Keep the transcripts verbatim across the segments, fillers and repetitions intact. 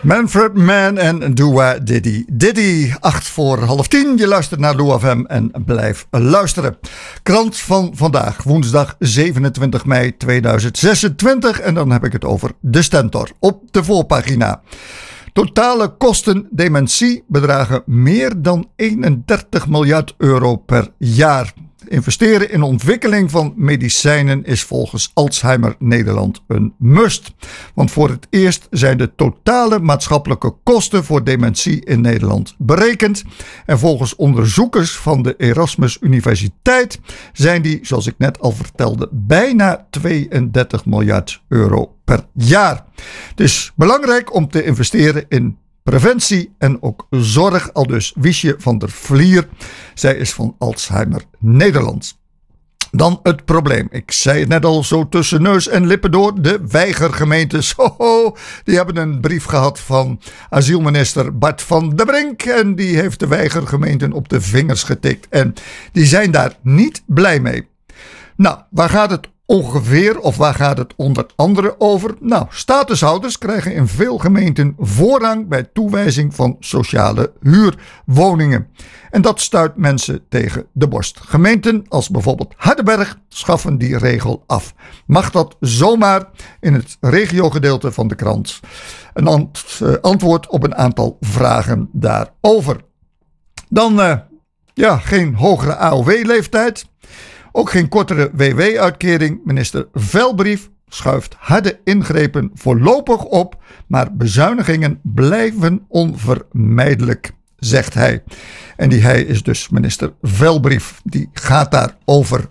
Manfred Mann en Dua Diddy. Diddy, acht voor half tien. Je luistert naar Lou F M en blijf luisteren. Krant van vandaag, woensdag zevenentwintig mei tweeduizend zesentwintig. En dan heb ik het over de Stentor op de voorpagina. Totale kosten dementie bedragen meer dan eenendertig miljard euro per jaar. Investeren in ontwikkeling van medicijnen is volgens Alzheimer Nederland een must. Want voor het eerst zijn de totale maatschappelijke kosten voor dementie in Nederland berekend. En volgens onderzoekers van de Erasmus Universiteit zijn die, zoals ik net al vertelde, bijna tweeëndertig miljard euro per jaar. Het is belangrijk om te investeren in preventie en ook zorg, aldus Wiesje van der Vlier. Zij is van Alzheimer Nederland. Dan het probleem. Ik zei het net al zo tussen neus en lippen door. De weigergemeentes. Hoho, die hebben een brief gehad van asielminister Bart van der Brink. En die heeft de weigergemeenten op de vingers getikt. En die zijn daar niet blij mee. Nou, waar gaat het ongeveer, of waar gaat het onder andere over? Nou, statushouders krijgen in veel gemeenten voorrang bij toewijzing van sociale huurwoningen. En dat stuit mensen tegen de borst. Gemeenten als bijvoorbeeld Hardenberg schaffen die regel af. Mag dat zomaar? In het regiogedeelte van de krant een ant- uh, antwoord op een aantal vragen daarover. Dan, uh, ja, geen hogere A O W-leeftijd. Ook geen kortere W W-uitkering. Minister Velbrief schuift harde ingrepen voorlopig op, maar bezuinigingen blijven onvermijdelijk, zegt hij. En die hij is dus minister Velbrief. Die gaat daarover.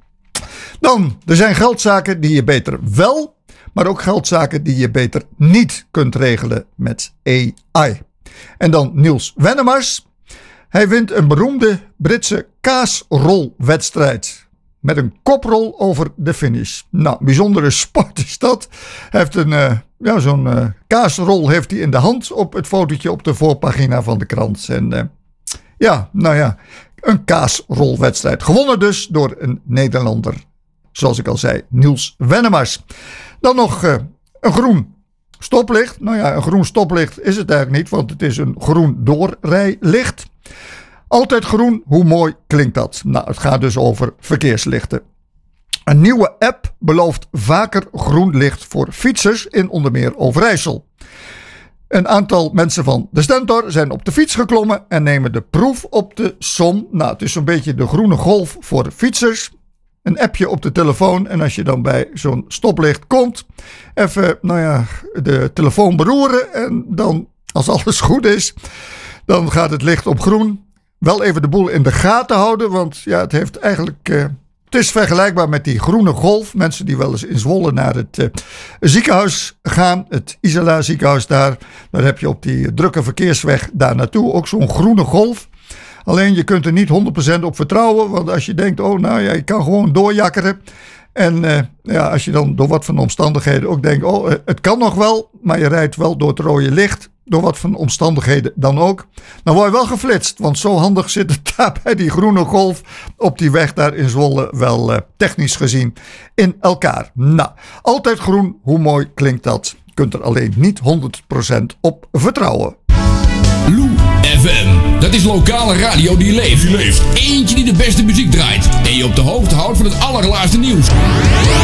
Dan, er zijn geldzaken die je beter wel, maar ook geldzaken die je beter niet kunt regelen met A I. En dan Niels Wennemars. Hij wint een beroemde Britse kaasrolwedstrijd. Met een koprol over de finish. Nou, bijzondere sport is dat. Hij heeft een, uh, ja, zo'n uh, kaasrol heeft hij in de hand op het fotootje op de voorpagina van de krant. En uh, ja, nou ja, een kaasrolwedstrijd. Gewonnen dus door een Nederlander. Zoals ik al zei, Niels Wennemars. Dan nog uh, een groen stoplicht. Nou ja, een groen stoplicht is het eigenlijk niet, want het is een groen doorrijlicht. Altijd groen, hoe mooi klinkt dat? Nou, het gaat dus over verkeerslichten. Een nieuwe app belooft vaker groen licht voor fietsers in onder meer Overijssel. Een aantal mensen van de Stentor zijn op de fiets geklommen en nemen de proef op de som. Nou, het is zo'n beetje de groene golf voor fietsers. Een appje op de telefoon en als je dan bij zo'n stoplicht komt, even, nou ja, de telefoon beroeren en dan, als alles goed is, dan gaat het licht op groen. Wel even de boel in de gaten houden, want ja, het heeft eigenlijk, uh, het is vergelijkbaar met die groene golf. Mensen die wel eens in Zwolle naar het uh, ziekenhuis gaan, het Isala ziekenhuis daar, daar heb je op die drukke verkeersweg daar naartoe ook zo'n groene golf. Alleen je kunt er niet honderd procent op vertrouwen, want als je denkt, oh nou ja, je kan gewoon doorjakkeren. En uh, ja, als je dan door wat van omstandigheden ook denkt, oh het kan nog wel, maar je rijdt wel door het rode licht. Door wat van omstandigheden dan ook. Dan word je wel geflitst. Want zo handig zit het daar bij die groene golf op die weg daar in Zwolle wel uh, technisch gezien in elkaar. Nou, altijd groen. Hoe mooi klinkt dat? Je kunt er alleen niet honderd procent op vertrouwen. Lou F M. Dat is lokale radio die leeft. die leeft. Eentje die de beste muziek draait. En je op de hoogte houdt van het allerlaatste nieuws.